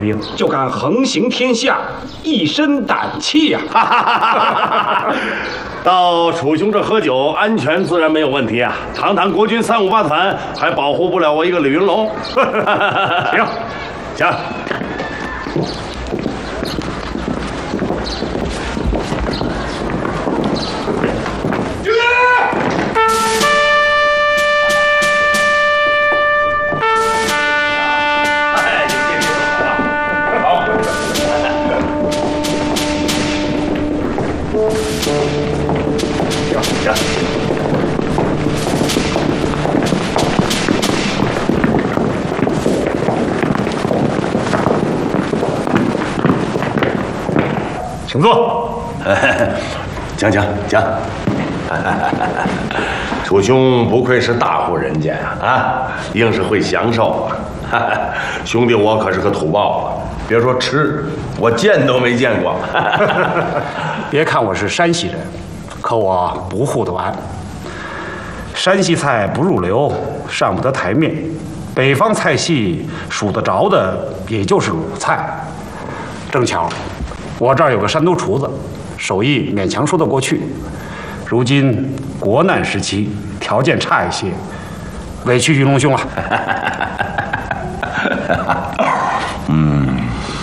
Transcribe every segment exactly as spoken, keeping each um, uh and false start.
兵，就敢横行天下，一身胆气呀！ 到楚兄这喝酒，安全自然没有问题啊。堂堂国军三五八团，还保护不了我一个李云龙？行，行。 请坐。 讲讲讲。楚兄不愧是大户人家呀，啊，硬是会享受啊。兄弟我可是个土包子，别说吃，我见都没见过。 别看我是山西人，可我不护短。山西菜不入流，上不得台面。北方菜系数得着的，也就是鲁菜。正巧，我这儿有个山东厨子，手艺勉强说得过去。如今国难时期，条件差一些，委屈云龙兄了。 嗯，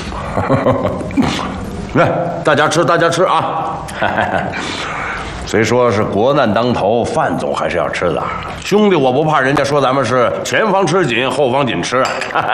来，大家吃，大家吃啊！虽说是国难当头，饭总还是要吃的。兄弟，我不怕人家说咱们是前方吃紧，后方紧吃啊。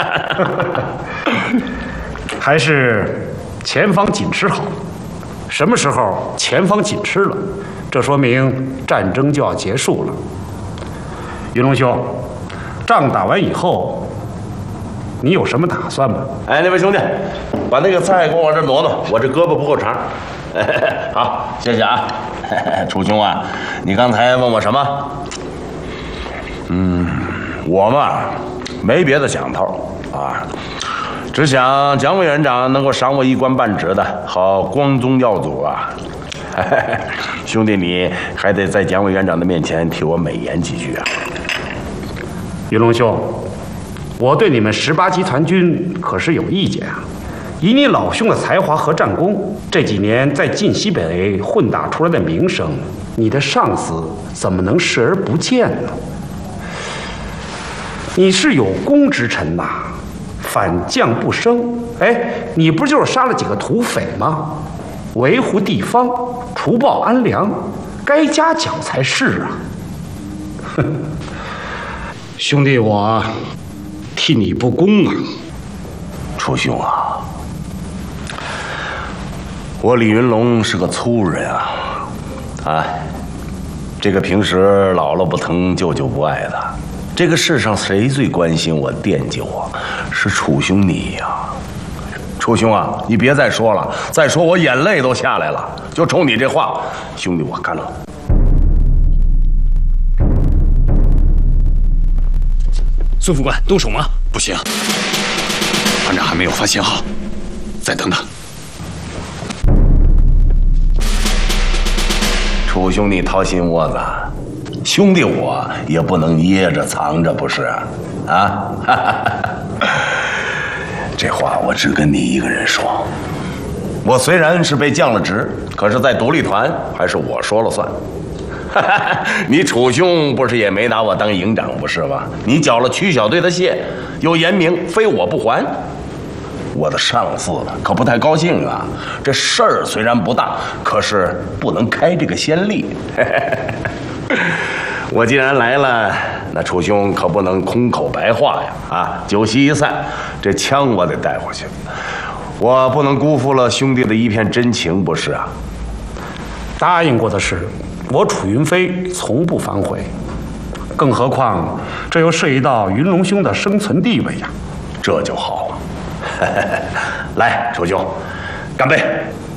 还是前方紧吃好。什么时候前方紧吃了，这说明战争就要结束了。云龙兄，仗打完以后，你有什么打算吗？ 哎，那位兄弟，把那个菜给我往这挪挪，我这胳膊不够长。好，谢谢啊。楚兄啊，你刚才问我什么？嗯，我嘛，没别的想头啊，只想蒋委员长能够赏我一官半职的，好光宗耀祖啊。兄弟，你还得在蒋委员长的面前替我美言几句啊。 云龙兄，我对你们十八集团军可是有意见啊。以你老兄的才华和战功，这几年在晋西北混打出来的名声，你的上司怎么能视而不见呢？你是有功之臣呐，反将不生。哎，你不就是杀了几个土匪吗？维护地方，除暴安良，该嘉奖才是啊。哼，兄弟，我替你不公啊。 楚兄啊，我李云龙是个粗人啊，啊，这个平时姥姥不疼，舅舅不爱的。这个世上谁最关心我、惦记我，是楚兄你呀、啊。楚兄啊，你别再说了，再说我眼泪都下来了。就冲你这话，兄弟我干了。 孙副官，动手吗？不行，团长还没有发现好，再等等。 楚兄，你掏心窝子，兄弟我也不能掖着藏着，不是啊？啊！这话我只跟你一个人说。我虽然是被降了职，可是在独立团还是我说了算。你楚兄不是也没拿我当营长不是吧？你缴了区小队的械，又严明非我不还。我的上司可不太高兴啊！这事儿虽然不大，可是不能开这个先例。我既然来了，那楚兄可不能空口白话呀！啊，酒席一散，这枪我得带回去，我不能辜负了兄弟的一片真情，不是啊？ 答应过的事，我楚云飞从不反悔，更何况这又涉及到云龙兄的生存地位呀。 这就好。来，楚兄，干杯！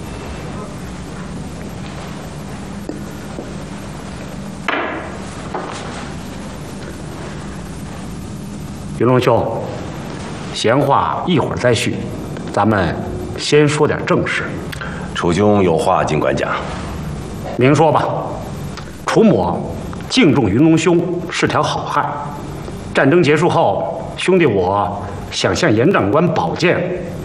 云龙兄，闲话一会儿再叙，咱们先说点正事。 楚兄有话尽管讲。 明说吧。楚某敬重云龙兄是条好汉，战争结束后，兄弟我想向严长官保荐，